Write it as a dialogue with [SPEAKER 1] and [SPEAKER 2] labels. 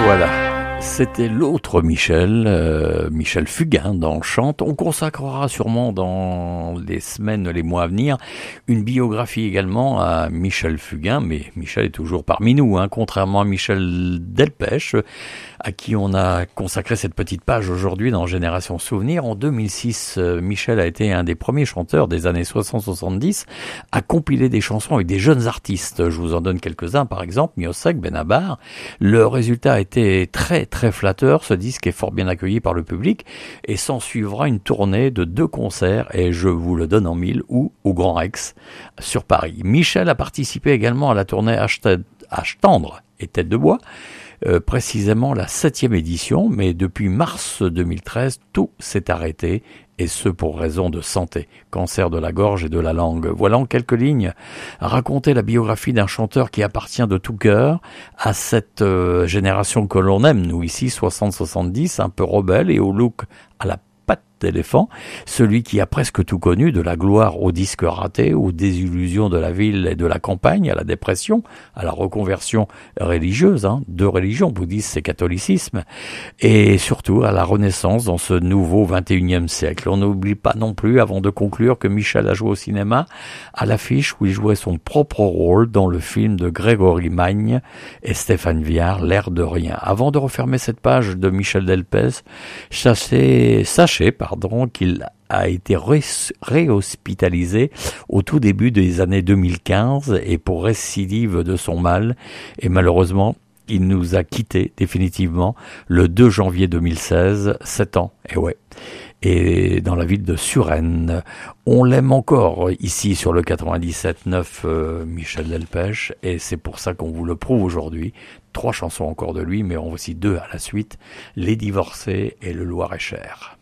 [SPEAKER 1] Voilà, c'était l'autre Michel, Michel Fugain dans Chante. On consacrera sûrement dans les semaines, les mois à venir, une biographie également à Michel Fugain, mais Michel est toujours parmi nous, contrairement à Michel Delpech, à qui on a consacré cette petite page aujourd'hui dans Génération Souvenir. En 2006, Michel a été un des premiers chanteurs des années 60-70 à compiler des chansons avec des jeunes artistes. Je vous en donne quelques-uns, par exemple, Miossec, Benabar. Le résultat a été très très flatteur. Ce disque est fort bien accueilli par le public et s'en suivra une tournée de 2 concerts, et je vous le donne en mille, ou au Grand Rex sur Paris. Michel a participé également à la tournée H tendre et Tête de bois, précisément la 7e édition, mais depuis mars 2013, tout s'est arrêté, et ce pour raison de santé, cancer de la gorge et de la langue. Voilà en quelques lignes raconter la biographie d'un chanteur qui appartient de tout cœur à cette génération que l'on aime, nous ici, 60-70, un peu rebelle et au look à la patte d'éléphant, celui qui a presque tout connu, de la gloire au disque raté, aux désillusions de la ville et de la campagne, à la dépression, à la reconversion religieuse, de religion, bouddhiste et catholicisme, et surtout à la renaissance dans ce nouveau 21e siècle. On n'oublie pas non plus, avant de conclure, que Michel a joué au cinéma, à l'affiche où il jouait son propre rôle dans le film de Grégory Magne et Stéphane Viard, L'air de rien. Avant de refermer cette page de Michel Delpech, sachez qu'il a été réhospitalisé au tout début des années 2015 et pour récidive de son mal, et malheureusement il nous a quittés définitivement le 2 janvier 2016, 7 ans, et dans la ville de Suresnes. On l'aime encore ici sur le 97.9, Michel Delpech, et c'est pour ça qu'on vous le prouve aujourd'hui. 3 chansons encore de lui, mais aussi 2 à la suite, Les Divorcés et Le Loir-et-Cher.